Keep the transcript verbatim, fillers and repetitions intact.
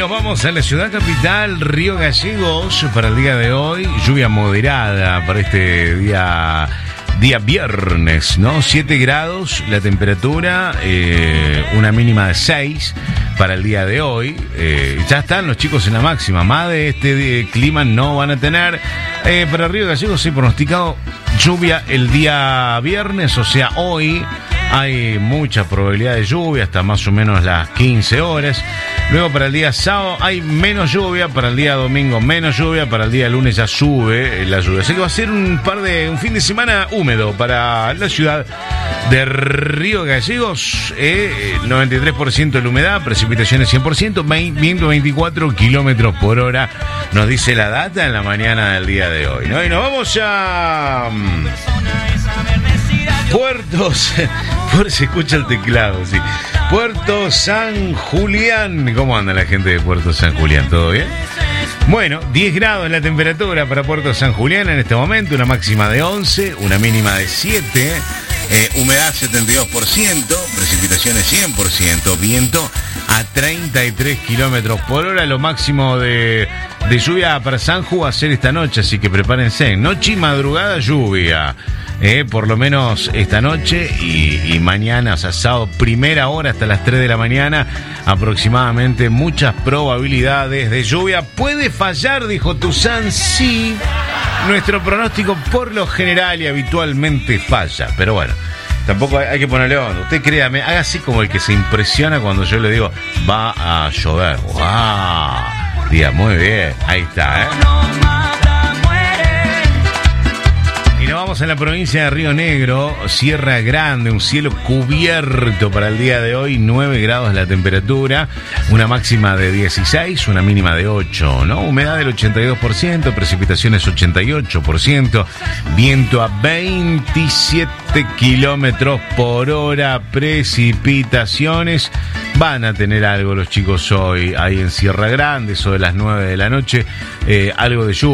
nos vamos a la ciudad capital, Río Gallegos, para el día de hoy. Lluvia moderada para este día, día viernes, ¿no? siete grados la temperatura, eh, una mínima de seis para el día de hoy. Eh, ya están los chicos en la máxima, más de este de, clima no van a tener. Eh, para Río Gallegos se ha pronosticado lluvia el día viernes, o sea, hoy. Hay mucha probabilidad de lluvia hasta más o menos las quince horas. Luego para el día sábado hay menos lluvia, para el día domingo menos lluvia, para el día lunes ya sube la lluvia. Así que va a ser un par de un fin de semana húmedo para la ciudad de Río Gallegos. Eh, noventa y tres por ciento de la humedad, precipitaciones cien por ciento, viento veinticuatro kilómetros por hora, nos dice la data en la mañana del día de hoy, ¿no? Y nos vamos a Puertos, por si escucha el teclado, sí. Puerto San Julián. ¿Cómo anda la gente de Puerto San Julián? ¿Todo bien? Bueno, diez grados la temperatura para Puerto San Julián en este momento, una máxima de once, una mínima de siete, eh, humedad setenta y dos por ciento, precipitaciones cien por ciento, viento a treinta y tres kilómetros por hora, lo máximo de, de lluvia para Sanju va a ser esta noche, así que prepárense, noche y madrugada lluvia. Eh, por lo menos esta noche y, y mañana, o sea, sábado, primera hora hasta las tres de la mañana, aproximadamente, muchas probabilidades de lluvia. Puede fallar, dijo Tuzán, sí. Nuestro pronóstico por lo general y habitualmente falla, pero bueno, tampoco hay, hay que ponerle onda. Usted créame, haga así como el que se impresiona cuando yo le digo, va a llover. ¡Wow! Diga, muy bien, ahí está, ¿eh? Y nos vamos a la provincia de Río Negro, Sierra Grande, un cielo cubierto para el día de hoy, nueve grados la temperatura, una máxima de dieciséis, una mínima de ocho, ¿no? Humedad del ochenta y dos por ciento, precipitaciones ochenta y ocho por ciento, viento a veintisiete kilómetros por hora, precipitaciones. Van a tener algo los chicos hoy ahí en Sierra Grande, eso de las nueve de la noche, eh, algo de lluvia.